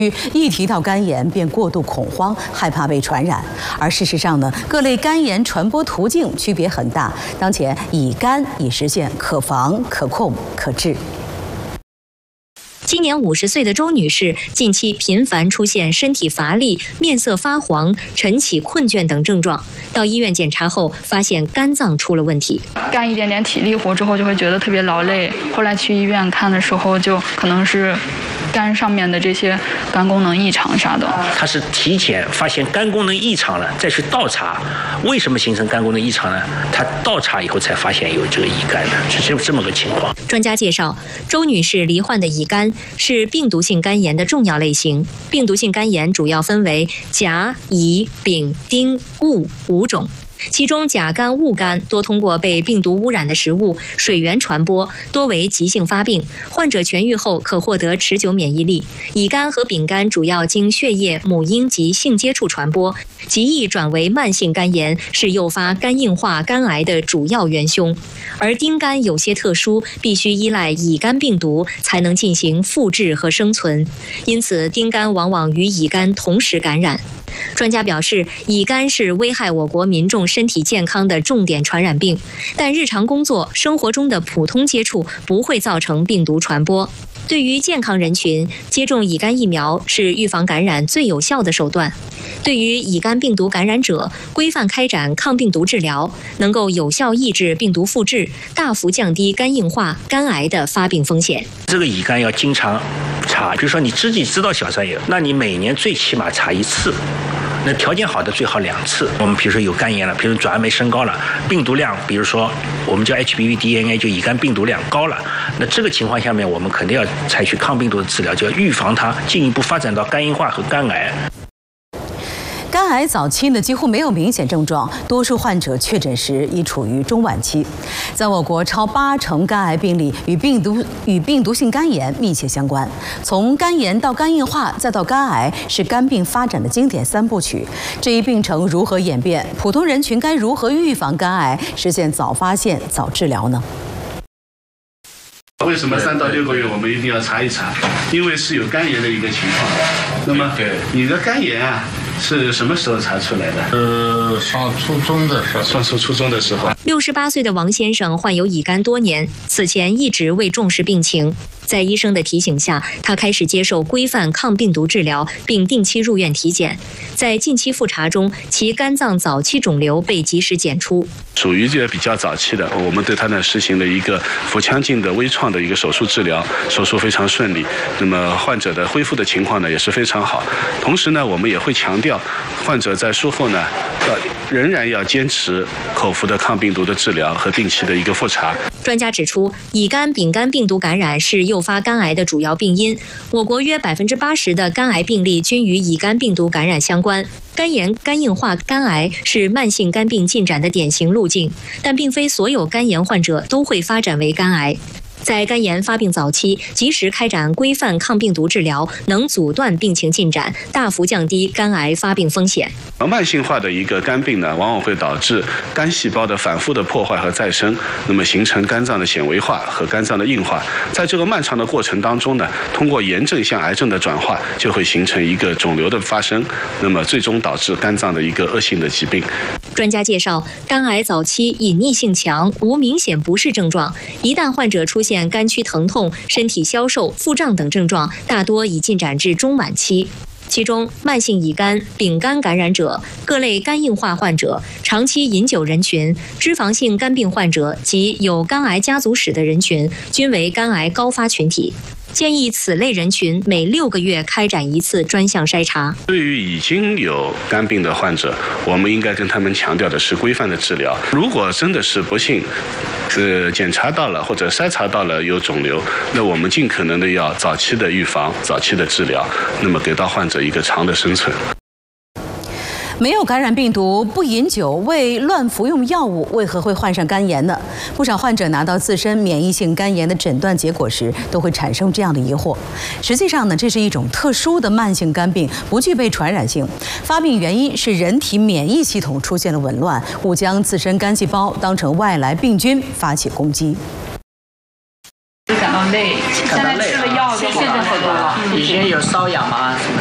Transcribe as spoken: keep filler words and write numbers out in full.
一提到肝炎便过度恐慌，害怕被传染。而事实上呢，各类肝炎传播途径区别很大。当前乙肝已实现可防、可控、可治。 今年五十岁的周女士，近期频繁出现身体乏力、面色发黄、晨起困倦等症状。到医院检查后，发现肝脏出了问题。 干一点点体力活之后，就会觉得特别劳累。后来去医院看的时候，就可能是肝上面的这些肝功能异常啥的。 他是提前发现肝功能异常了，再去倒查，为什么形成肝功能异常呢？他倒查以后才发现有这个乙肝的，是这这么个情况。 专家介绍，周女士罹患的乙肝 是病毒性肝炎的重要类型。病毒性肝炎主要分为甲、乙、丙、丁、戊五种。其中，甲肝、戊肝多通过被病毒污染的食物、水源传播，多为急性发病。患者痊愈后可获得持久免疫力。乙肝和丙肝主要经血液、母婴及性接触传播，极易转为慢性肝炎，是诱发肝硬化、肝癌的主要元凶。而丁肝有些特殊，必须依赖乙肝病毒才能进行复制和生存，因此丁肝往往与乙肝同时感染。 专家表示，乙肝是危害我国民众身体健康的重点传染病，但日常工作、生活中的普通接触不会造成病毒传播。对于健康人群，接种乙肝疫苗是预防感染最有效的手段。对于乙肝病毒感染者，规范开展抗病毒治疗，能够有效抑制病毒复制，大幅降低肝硬化、肝癌的发病风险。 这个乙肝要经常查，比如说你自己知道小三有，那你每年最起码查一次。 那条件好的最好两次。我们比如说有肝炎了，比如转氨酶升高了，病毒量，比如说我们叫 H B V D N A， 就乙肝病毒量高了。那这个情况下面，我们肯定要采取抗病毒的治疗，就要预防它进一步发展到肝硬化和肝癌。 肝癌早期呢几乎没有明显症状，多数患者确诊时已处于中晚期。在我国，超八成肝癌病例与病毒与病毒性肝炎密切相关。从肝炎到肝硬化再到肝癌，是肝病发展的经典三部曲。这一病程如何演变？普通人群该如何预防肝癌，实现早发现、早治疗呢？ 为什么三到六个月我们一定要查一查？因为是有肝炎的一个情况。那么，你的肝炎啊是什么时候查出来的？ 呃，上初中的时候。 上初初中的时候。 六十八岁的王先生患有乙肝多年，此前一直未重视病情。在医生的提醒下，他开始接受规范抗病毒治疗，并定期入院体检。在近期复查中，其肝脏早期肿瘤被及时检出。 属于这比较早期的，我们对他呢实行了一个腹腔镜的微创的一个手术治疗，手术非常顺利。那么患者的恢复的情况呢也是非常好。同时呢，我们也会强调，患者在术后呢，呃，仍然要坚持口服的抗病毒的治疗和定期的一个复查。 专家指出，乙肝、丙肝病毒感染是诱发肝癌的主要病因。我国约百分之八十的肝癌病例均与乙肝病毒感染相关。 肝炎、肝硬化、肝癌是慢性肝病进展的典型路径，但并非所有肝炎患者都会发展为肝癌。在肝炎发病早期，及时开展规范抗病毒治疗，能阻断病情进展，大幅降低肝癌发病风险。 慢性化的一个肝病呢，往往会导致肝细胞的反复的破坏和再生，那么形成肝脏的纤维化和肝脏的硬化。在这个漫长的过程当中呢，通过炎症向癌症的转化，就会形成一个肿瘤的发生，那么最终导致肝脏的一个恶性的疾病。 专家介绍，肝癌早期隐匿性强，无明显不适症状，一旦患者出现肝区疼痛、身体消瘦、腹胀等症状，大多已进展至中晚期。其中，慢性乙肝、丙肝感染者、各类肝硬化患者、长期饮酒人群、脂肪性肝病患者及有肝癌家族史的人群，均为肝癌高发群体。建议此类人群每六个月开展一次专项筛查。 对于已经有肝病的患者，我们应该跟他们强调的是规范的治疗。如果真的是不幸，呃，检查到了或者筛查到了有肿瘤，那我们尽可能的要早期的预防、早期的治疗，那么给到患者一个长的生存。 没有感染病毒，不饮酒，未乱服用药物，为何会患上肝炎呢？不少患者拿到自身免疫性肝炎的诊断结果时，都会产生这样的疑惑。实际上呢，这是一种特殊的慢性肝病，不具备传染性。发病原因是人体免疫系统出现了紊乱，误将自身肝细胞当成外来病菌发起攻击。 感到累，现在吃了药就好了。 以前有瘙痒吗？